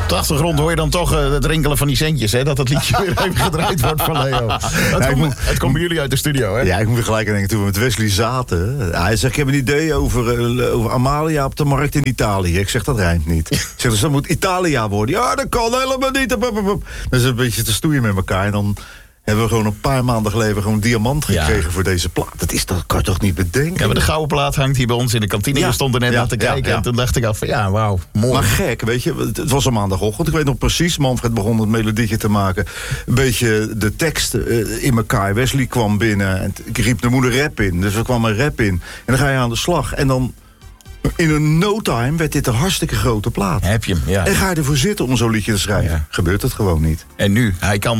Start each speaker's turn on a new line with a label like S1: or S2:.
S1: Op de achtergrond hoor je dan toch het rinkelen van die centjes, hè? Dat het liedje weer even gedraaid wordt van Leo. Het komt bij jullie uit de studio, hè?
S2: Ja, ik moet er gelijk aan denken, toen we met Wesley zaten. Hij zegt, ik heb een idee over Amalia op de markt in Italië. Ik zeg, dat rijmt niet. Ik zeg, dus dat moet Italia worden. Ja, dat kan helemaal niet. Dat is een beetje te stoeien met elkaar. En dan hebben we gewoon een paar maanden geleden gewoon diamant gekregen voor deze plaat. Dat kan je toch niet bedenken?
S1: Ja, maar de gouden plaat hangt hier bij ons in de kantine. Je stond er net naar te kijken. En toen dacht ik al van, wauw, mooi.
S2: Maar gek, weet je, het was een maandagochtend. Ik weet nog precies, Manfred begon het melodietje te maken. Een beetje de tekst in elkaar. Wesley kwam binnen en ik riep, er moet een rap in. Dus er kwam een rap in. En dan ga je aan de slag. En dan in een no time werd dit een hartstikke grote plaat.
S1: Heb je hem, ja.
S2: En ga je ervoor zitten om zo'n liedje te schrijven?
S1: Ja.
S2: Gebeurt het gewoon niet.
S1: En nu, hij kan